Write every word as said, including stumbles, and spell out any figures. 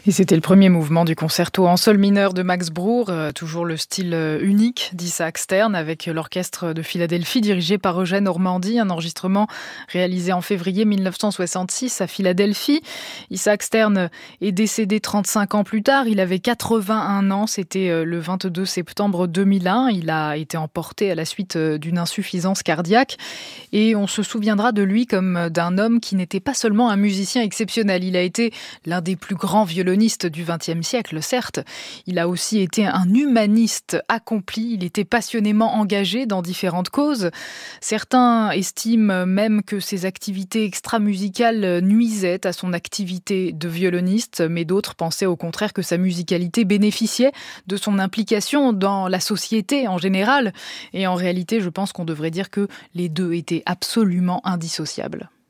Et c'était le premier mouvement du concerto en sol mineur de Max Bruch, euh, toujours le style euh, unique d'Isaac Stern avec l'orchestre de Philadelphie dirigé par Eugène Ormandy, un enregistrement réalisé en février mille neuf cent soixante-six à Philadelphie. Isaac Stern est décédé trente-cinq ans plus tard, il avait quatre-vingt-un ans, c'était euh, le vingt-deux septembre deux mille un. Il a été emporté à la suite euh, d'une insuffisance cardiaque et on se souviendra de lui comme d'un homme qui n'était pas seulement un musicien exceptionnel, il a été l'un des plus grands violonistes du vingtième siècle, certes. Il a aussi été un humaniste accompli. Il était passionnément engagé dans différentes causes. Certains estiment même que ses activités extra-musicales nuisaient à son activité de violoniste, mais d'autres pensaient au contraire que sa musicalité bénéficiait de son implication dans la société en général. Et en réalité, je pense qu'on devrait dire que les deux étaient absolument indissociables.